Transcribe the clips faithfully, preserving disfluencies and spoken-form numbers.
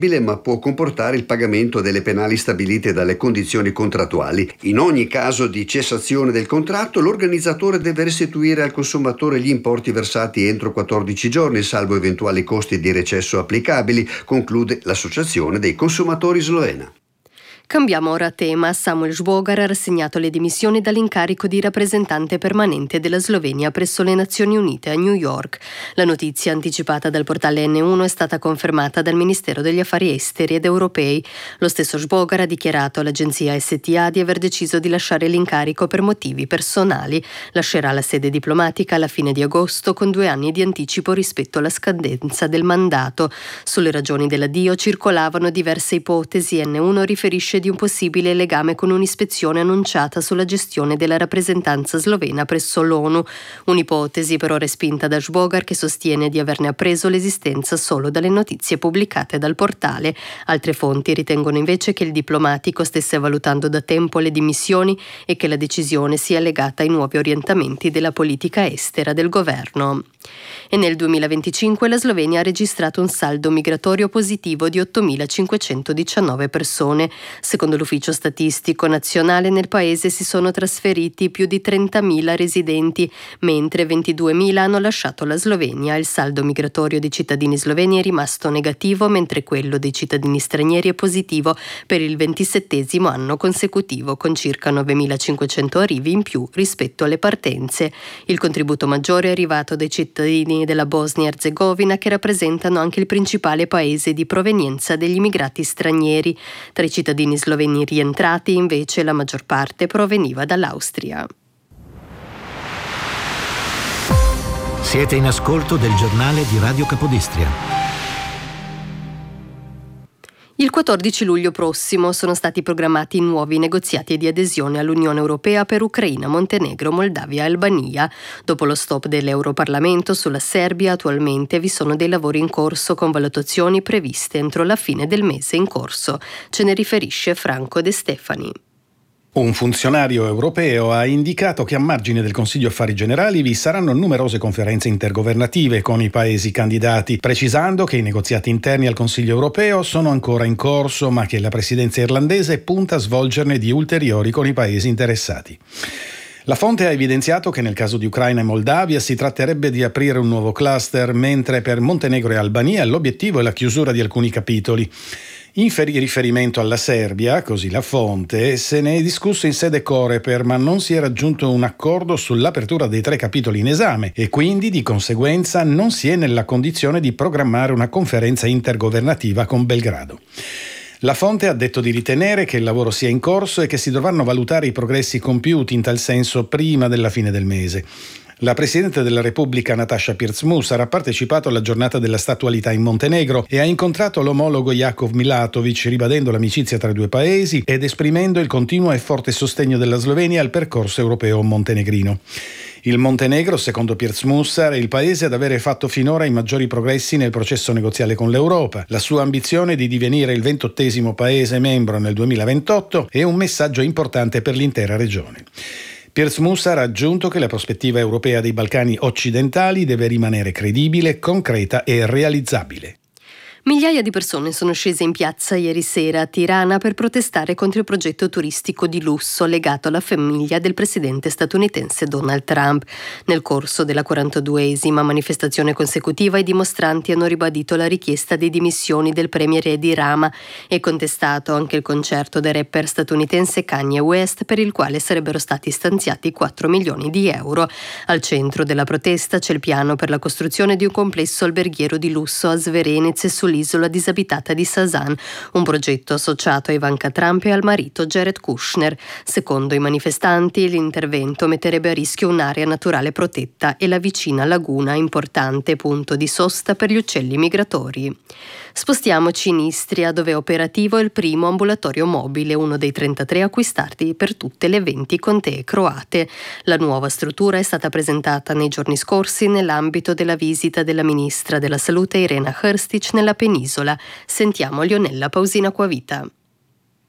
ma può comportare il pagamento delle penali stabilite dalle condizioni contrattuali. In ogni caso di cessazione del contratto, l'organizzatore deve restituire al consumatore gli importi versati entro quattordici giorni, salvo eventuali costi di recesso applicabili, conclude l'Associazione dei consumatori slovena. Cambiamo ora tema. Samuel Žbogar ha rassegnato le dimissioni dall'incarico di rappresentante permanente della Slovenia presso le Nazioni Unite a New York. La notizia, anticipata dal portale N uno, è stata confermata dal Ministero degli Affari Esteri ed Europei. Lo stesso Žbogar ha dichiarato all'agenzia S T A di aver deciso di lasciare l'incarico per motivi personali. Lascerà la sede diplomatica alla fine di agosto con due anni di anticipo rispetto alla scadenza del mandato. Sulle ragioni dell'addio circolavano diverse ipotesi. N uno riferisce di un possibile legame con un'ispezione annunciata sulla gestione della rappresentanza slovena presso l'ONU. Un'ipotesi però respinta da Žbogar, che sostiene di averne appreso l'esistenza solo dalle notizie pubblicate dal portale. Altre fonti ritengono invece che il diplomatico stesse valutando da tempo le dimissioni e che la decisione sia legata ai nuovi orientamenti della politica estera del governo. E nel duemilaventicinque la Slovenia ha registrato un saldo migratorio positivo di ottomilacinquecentodiciannove persone. Secondo l'Ufficio Statistico Nazionale, nel paese si sono trasferiti più di trentamila residenti, mentre ventiduemila hanno lasciato la Slovenia. Il saldo migratorio dei cittadini sloveni è rimasto negativo, mentre quello dei cittadini stranieri è positivo per il ventisettesimo anno consecutivo, con circa novemilacinquecento arrivi in più rispetto alle partenze. Il contributo maggiore è arrivato dai cittadini della Bosnia-Erzegovina, che rappresentano anche il principale paese di provenienza degli immigrati stranieri. Tra i cittadini sloveni rientrati, invece, la maggior parte proveniva dall'Austria. Siete in ascolto del giornale di Radio Capodistria. Il quattordici luglio prossimo sono stati programmati nuovi negoziati di adesione all'Unione Europea per Ucraina, Montenegro, Moldavia e Albania. Dopo lo stop dell'Europarlamento sulla Serbia, attualmente vi sono dei lavori in corso con valutazioni previste entro la fine del mese in corso. Ce ne riferisce Franco De Stefani. Un funzionario europeo ha indicato che a margine del Consiglio Affari Generali vi saranno numerose conferenze intergovernative con i paesi candidati, precisando che i negoziati interni al Consiglio europeo sono ancora in corso, ma che la presidenza irlandese punta a svolgerne di ulteriori con i paesi interessati. La fonte ha evidenziato che nel caso di Ucraina e Moldavia si tratterebbe di aprire un nuovo cluster, mentre per Montenegro e Albania l'obiettivo è la chiusura di alcuni capitoli. In riferimento alla Serbia, così la fonte, se ne è discusso in sede Coreper, ma non si è raggiunto un accordo sull'apertura dei tre capitoli in esame e quindi di conseguenza non si è nella condizione di programmare una conferenza intergovernativa con Belgrado. La fonte ha detto di ritenere che il lavoro sia in corso e che si dovranno valutare i progressi compiuti in tal senso prima della fine del mese. La Presidente della Repubblica Nataša Pirc-Musar ha partecipato alla giornata della statualità in Montenegro e ha incontrato l'omologo Jakov Milatovic, ribadendo l'amicizia tra i due paesi ed esprimendo il continuo e forte sostegno della Slovenia al percorso europeo montenegrino. Il Montenegro, secondo Pirc-Musar, è il paese ad avere fatto finora i maggiori progressi nel processo negoziale con l'Europa. La sua ambizione di divenire il ventottesimo paese membro nel duemilaventotto è un messaggio importante per l'intera regione. Pirc-Musar ha aggiunto che la prospettiva europea dei Balcani occidentali deve rimanere credibile, concreta e realizzabile. Migliaia di persone sono scese in piazza ieri sera a Tirana per protestare contro il progetto turistico di lusso legato alla famiglia del presidente statunitense Donald Trump. Nel corso della quarantaduesima manifestazione consecutiva i dimostranti hanno ribadito la richiesta di dimissioni del premier Edi Rama e contestato anche il concerto del rapper statunitense Kanye West, per il quale sarebbero stati stanziati quattro milioni di euro. Al centro della protesta c'è il piano per la costruzione di un complesso alberghiero di lusso a Zverenez e sull'isola disabitata di Sasan, un progetto associato a Ivanka Trump e al marito Jared Kushner. Secondo i manifestanti, l'intervento metterebbe a rischio un'area naturale protetta e la vicina laguna, importante punto di sosta per gli uccelli migratori. Spostiamoci in Istria, dove è operativo il primo ambulatorio mobile, uno dei trentatré acquistati per tutte le venti contee croate. La nuova struttura è stata presentata nei giorni scorsi nell'ambito della visita della ministra della Salute Irena Hrstic nella penisola. Sentiamo Lionella Pausina Acquavita.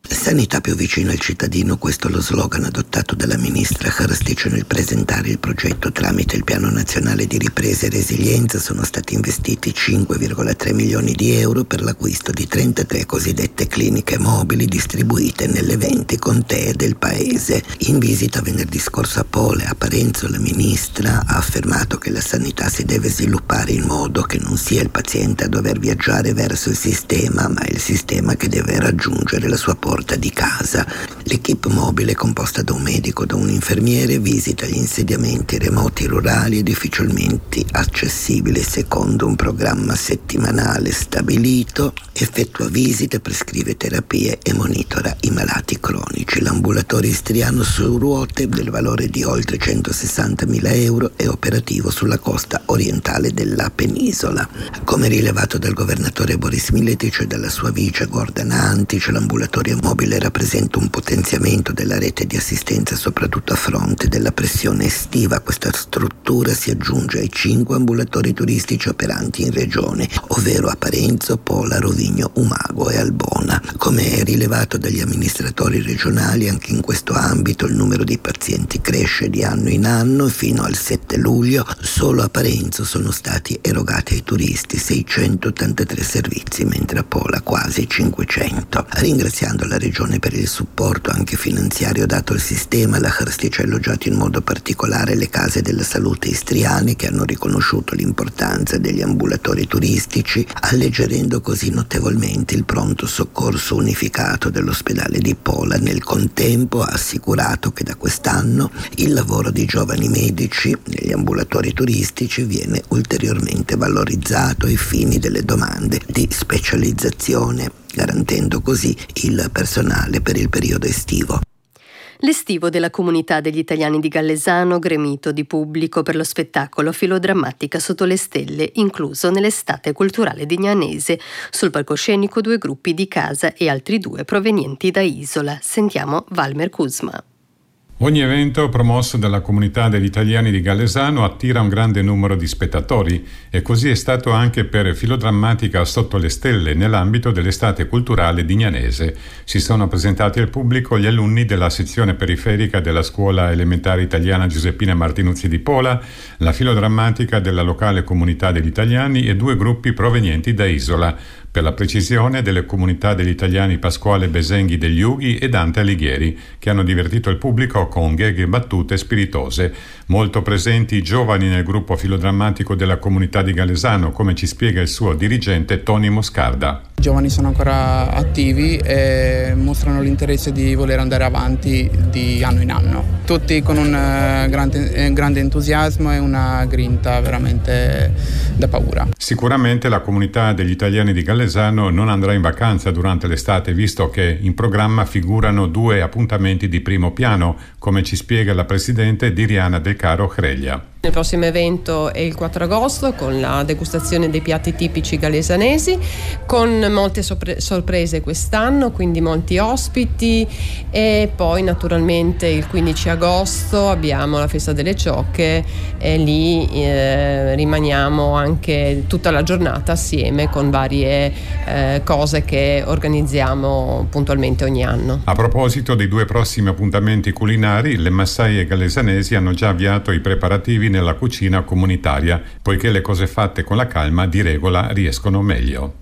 Sanità più vicino al cittadino, questo è lo slogan adottato dalla ministra Hrstić nel presentare il progetto. Tramite il Piano Nazionale di Ripresa e Resilienza sono stati investiti cinque virgola tre milioni di euro per l'acquisto di trentatré cosiddette cliniche mobili distribuite nelle venti contee del paese. In visita venerdì scorso a Pola, a Parenzo, la ministra ha affermato che la sanità si deve sviluppare in modo che non sia il paziente a dover viaggiare verso il sistema, ma il sistema che deve raggiungere la sua porta di casa. L'equipe mobile, composta da un medico e da un infermiere, visita gli insediamenti remoti rurali e difficilmente accessibili secondo un programma settimanale stabilito, effettua visite, prescrive terapie e monitora i malati cronici. L'ambulatorio istriano su ruote del valore di oltre centosessantamila euro è operativo sulla costa orientale della penisola. Come rilevato dal governatore Boris Miletic e dalla sua vice Gordana Antic, l'ambulatorio mobile rappresenta un potenziamento della rete di assistenza soprattutto a fronte della pressione estiva. Questa struttura si aggiunge ai cinque ambulatori turistici operanti in regione, ovvero a Parenzo, Pola, Rovigno, Umago e Albona. Come rilevato dagli amministratori regionali, anche in questo ambito il numero di pazienti cresce di anno in anno e fino al sette luglio solo a Parenzo sono stati erogati ai turisti seicentottantatré servizi, mentre a Pola quasi cinquecento. Ringraziando la regione per il supporto anche finanziario dato al sistema, la Hrstić ha elogiato in modo particolare le case della salute istriane che hanno riconosciuto l'importanza degli ambulatori turistici, alleggerendo così notevolmente il pronto soccorso unificato dell'ospedale di Pola. Nel contempo ha assicurato che da quest'anno il lavoro di giovani medici negli ambulatori turistici viene ulteriormente valorizzato ai fini delle domande di specializzazione, garantendo così il personale per il periodo estivo. L'estivo della comunità degli italiani di Gallesano, gremito di pubblico per lo spettacolo Filodrammatica sotto le stelle, incluso nell'estate culturale di Gnanese. Sul palcoscenico due gruppi di casa e altri due provenienti da Isola. Sentiamo Valmer Kuzma. Ogni evento promosso dalla comunità degli italiani di Gallesano attira un grande numero di spettatori e così è stato anche per Filodrammatica sotto le stelle nell'ambito dell'estate culturale di Gnanese. Si sono presentati al pubblico gli alunni della sezione periferica della scuola elementare italiana Giuseppina Martinuzzi di Pola, la Filodrammatica della locale comunità degli italiani e due gruppi provenienti da Isola, per la precisione delle comunità degli italiani Pasquale Besenghi degli Ughi e Dante Alighieri, che hanno divertito il pubblico con gag e battute spiritose. Molto presenti i giovani nel gruppo filodrammatico della comunità di Gallesano, come ci spiega il suo dirigente Tony Moscarda. I giovani sono ancora attivi e mostrano l'interesse di voler andare avanti di anno in anno. Tutti con un grande, grande entusiasmo e una grinta veramente da paura. Sicuramente la comunità degli italiani di Gallesano non andrà in vacanza durante l'estate, visto che in programma figurano due appuntamenti di primo piano, come ci spiega la presidente Diriana Del Caro Creglia. Il prossimo evento è il quattro agosto con la degustazione dei piatti tipici galesanesi, con molte sopre- sorprese quest'anno, quindi molti ospiti, e poi naturalmente il quindici agosto abbiamo la festa delle ciocche e lì eh, rimaniamo anche tutta la giornata assieme con varie eh, cose che organizziamo puntualmente ogni anno. A proposito dei due prossimi appuntamenti culinari, le massaie galesanesi hanno già avviato i preparativi nella cucina comunitaria, poiché le cose fatte con la calma di regola riescono meglio.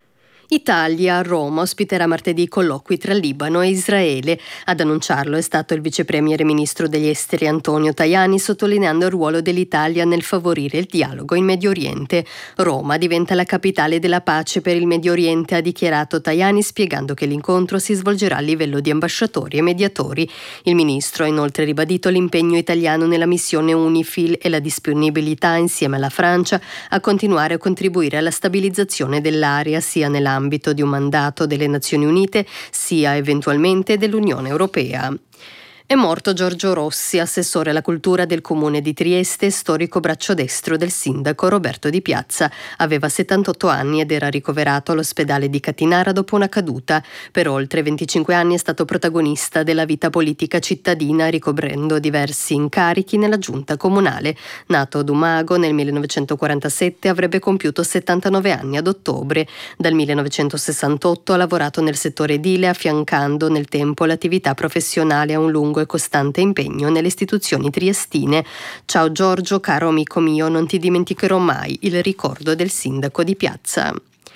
Italia a Roma ospiterà martedì colloqui tra Libano e Israele. Ad annunciarlo è stato il vice premier e ministro degli esteri Antonio Tajani, sottolineando il ruolo dell'Italia nel favorire il dialogo in Medio Oriente. Roma diventa la capitale della pace per il Medio Oriente, ha dichiarato Tajani, spiegando che l'incontro si svolgerà a livello di ambasciatori e mediatori. Il ministro ha inoltre ribadito l'impegno italiano nella missione UNIFIL e la disponibilità, insieme alla Francia, a continuare a contribuire alla stabilizzazione dell'area sia nell'ambito di un mandato delle Nazioni Unite sia eventualmente dell'Unione Europea. È morto Giorgio Rossi, assessore alla cultura del comune di Trieste, storico braccio destro del sindaco Roberto Di Piazza. Aveva settantotto anni ed era ricoverato all'ospedale di Catinara dopo una caduta. Per oltre venticinque anni è stato protagonista della vita politica cittadina, ricoprendo diversi incarichi nella giunta comunale. Nato ad Umago nel millenovecentoquarantasette, avrebbe compiuto settantanove anni ad ottobre. Dal millenovecentosessantotto ha lavorato nel settore edile, affiancando nel tempo l'attività professionale a un lungo e costante impegno nelle istituzioni triestine. Ciao Giorgio, caro amico mio, non ti dimenticherò mai il ricordo del sindaco di Piazza.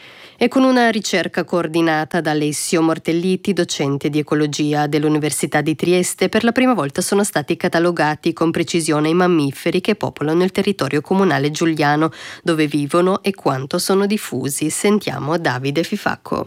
E con una ricerca coordinata da Alessio Mortelliti, docente di ecologia dell'Università di Trieste, per la prima volta sono stati catalogati con precisione i mammiferi che popolano il territorio comunale giuliano, dove vivono e quanto sono diffusi. Sentiamo Davide Fifacco.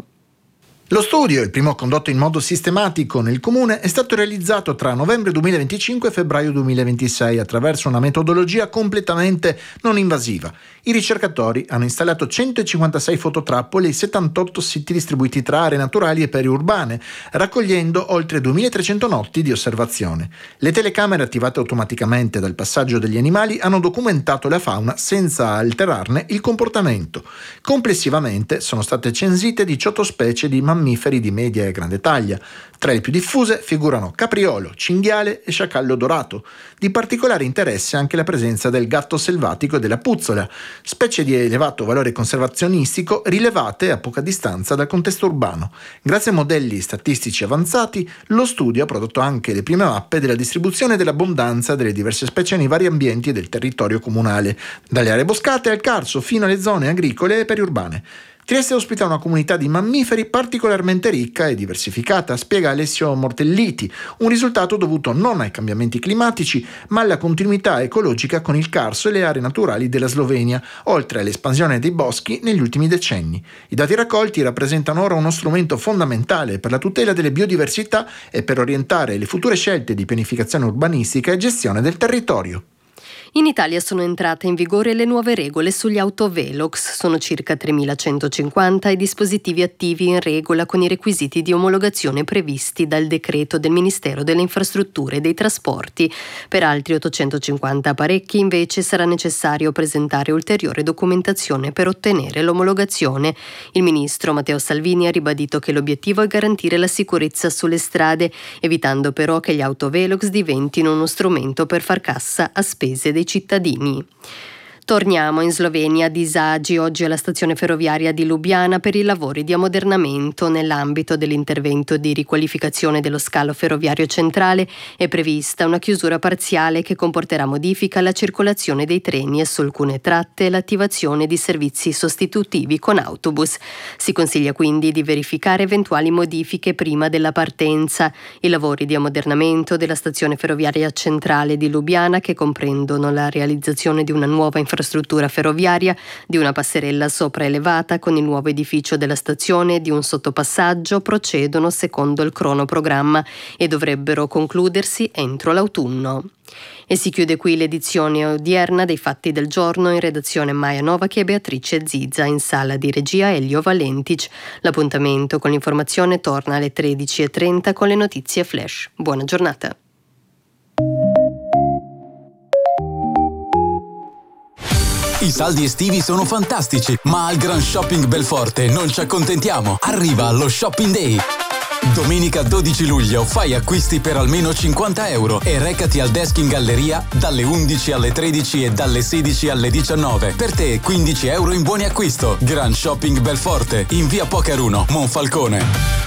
Lo studio, il primo condotto in modo sistematico nel comune, è stato realizzato tra novembre duemilaventicinque e febbraio duemilaventisei attraverso una metodologia completamente non invasiva. I ricercatori hanno installato centocinquantasei fototrappole e settantotto siti distribuiti tra aree naturali e periurbane, raccogliendo oltre duemilatrecento notti di osservazione. Le telecamere attivate automaticamente dal passaggio degli animali hanno documentato la fauna senza alterarne il comportamento. Complessivamente sono state censite diciotto specie di mammiferi di media e grande taglia. Tra le più diffuse figurano capriolo, cinghiale e sciacallo dorato. Di particolare interesse anche la presenza del gatto selvatico e della puzzola, specie di elevato valore conservazionistico rilevate a poca distanza dal contesto urbano. Grazie a modelli statistici avanzati, lo studio ha prodotto anche le prime mappe della distribuzione e dell'abbondanza delle diverse specie nei vari ambienti del territorio comunale, dalle aree boscate al carso fino alle zone agricole e periurbane. Trieste ospita una comunità di mammiferi particolarmente ricca e diversificata, spiega Alessio Mortelliti, un risultato dovuto non ai cambiamenti climatici, ma alla continuità ecologica con il Carso e le aree naturali della Slovenia, oltre all'espansione dei boschi negli ultimi decenni. I dati raccolti rappresentano ora uno strumento fondamentale per la tutela delle biodiversità e per orientare le future scelte di pianificazione urbanistica e gestione del territorio. In Italia sono entrate in vigore le nuove regole sugli autovelox. Sono circa tremilacentocinquanta i dispositivi attivi in regola con i requisiti di omologazione previsti dal decreto del Ministero delle Infrastrutture e dei Trasporti. Per altri ottocentocinquanta apparecchi invece sarà necessario presentare ulteriore documentazione per ottenere l'omologazione. Il ministro Matteo Salvini ha ribadito che l'obiettivo è garantire la sicurezza sulle strade, evitando però che gli autovelox diventino uno strumento per far cassa a spese dei cittadini. Torniamo in Slovenia. Disagi oggi alla stazione ferroviaria di Lubiana per i lavori di ammodernamento. Nell'ambito dell'intervento di riqualificazione dello scalo ferroviario centrale è prevista una chiusura parziale che comporterà modifica alla circolazione dei treni e su alcune tratte l'attivazione di servizi sostitutivi con autobus. Si consiglia quindi di verificare eventuali modifiche prima della partenza. I lavori di ammodernamento della stazione ferroviaria centrale di Lubiana, che comprendono la realizzazione di una nuova infrastruttura infrastruttura ferroviaria, di una passerella sopraelevata con il nuovo edificio della stazione e di un sottopassaggio, procedono secondo il cronoprogramma e dovrebbero concludersi entro l'autunno. E si chiude qui l'edizione odierna dei Fatti del Giorno. In redazione Maia Novak e Beatrice Zizza, in sala di regia Elio Valentic. L'appuntamento con l'informazione torna alle tredici e trenta con le notizie flash. Buona giornata. I saldi estivi sono fantastici, ma al Grand Shopping Belforte non ci accontentiamo. Arriva lo Shopping Day. Domenica dodici luglio fai acquisti per almeno cinquanta euro e recati al desk in galleria dalle undici alle tredici e dalle sedici alle diciannove. Per te quindici euro in buoni acquisto. Grand Shopping Belforte, in via Poker uno, Monfalcone.